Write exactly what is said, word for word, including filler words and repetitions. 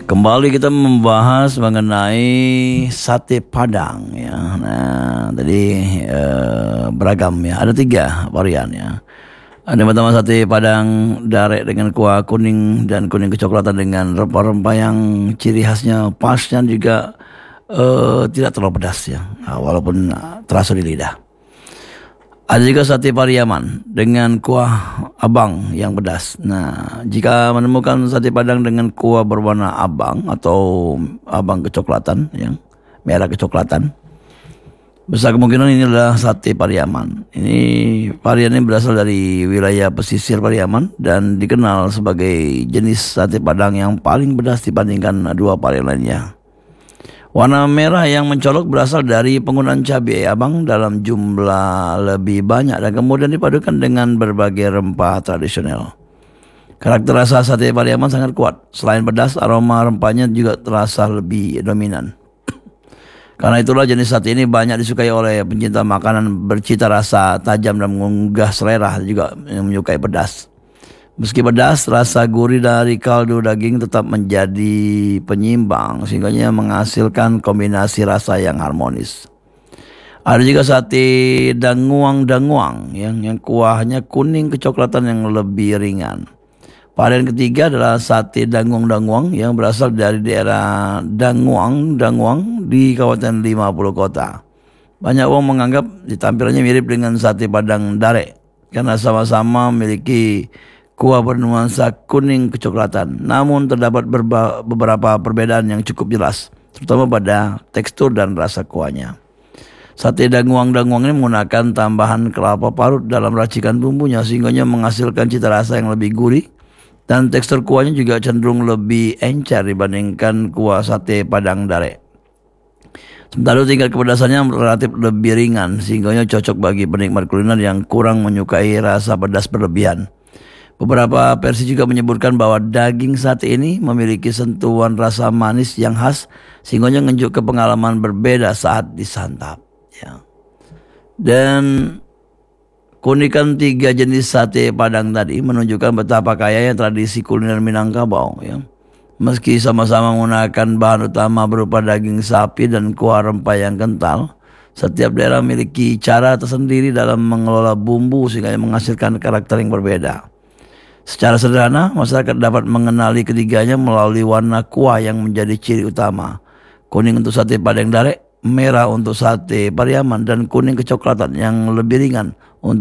Kembali kita membahas mengenai sate Padang ya. Nah, tadi eh, beragam ya. Ada tiga varian ya. Ada yang pertama sate Padang darek dengan kuah kuning dan kuning kecoklatan dengan rempah-rempah yang ciri khasnya pas dan juga eh, tidak terlalu pedas ya. Nah, walaupun eh, terasa di lidah. Ada juga sate Pariaman dengan kuah abang yang pedas. Nah, jika menemukan sate Padang dengan kuah berwarna abang atau abang kecoklatan, yang merah kecoklatan, besar kemungkinan ini adalah sate Pariaman. Ini varian ini berasal dari wilayah pesisir Pariaman dan dikenal sebagai jenis sate Padang yang paling pedas dibandingkan dua varian lainnya. Warna merah yang mencolok berasal dari penggunaan cabai abang dalam jumlah lebih banyak dan kemudian dipadukan dengan berbagai rempah tradisional. Karakter rasa sate Pariaman sangat kuat. Selain pedas, aroma rempahnya juga terasa lebih dominan. Karena itulah jenis sate ini banyak disukai oleh pencinta makanan bercita rasa tajam dan menggugah selera, juga yang menyukai pedas. Meski pedas, rasa gurih dari kaldu daging tetap menjadi penyimbang sehingga menghasilkan kombinasi rasa yang harmonis. Ada juga sate danguang-danguang yang, yang kuahnya kuning kecoklatan yang lebih ringan. Varian ketiga adalah sate danguang-danguang yang berasal dari daerah Danguang-Danguang di Kabupaten lima puluh Kota. Banyak orang menganggap tampilannya mirip dengan sate Padang darek karena sama-sama memiliki kuah bernuansa kuning kecoklatan. Namun terdapat berba, beberapa perbedaan yang cukup jelas, terutama pada tekstur dan rasa kuahnya. Sate danguang-danguang ini menggunakan tambahan kelapa parut dalam racikan bumbunya sehingga menghasilkan cita rasa yang lebih gurih dan tekstur kuahnya juga cenderung lebih encer dibandingkan kuah sate Padang darek. Sementara tingkat kepedasannya relatif lebih ringan sehingga cocok bagi penikmat kuliner yang kurang menyukai rasa pedas berlebihan. Beberapa versi juga menyebutkan bahwa daging sate ini memiliki sentuhan rasa manis yang khas sehingga menunjuk ke pengalaman berbeda saat disantap. Ya. Dan keunikan tiga jenis sate Padang tadi menunjukkan betapa kayanya tradisi kuliner Minangkabau. Ya. Meski sama-sama menggunakan bahan utama berupa daging sapi dan kuah rempah yang kental, setiap daerah memiliki cara tersendiri dalam mengelola bumbu sehingga menghasilkan karakter yang berbeda. Secara sederhana, masyarakat dapat mengenali ketiganya melalui warna kuah yang menjadi ciri utama. Kuning untuk sate Padang darek, merah untuk sate Pariaman, dan kuning kecoklatan yang lebih ringan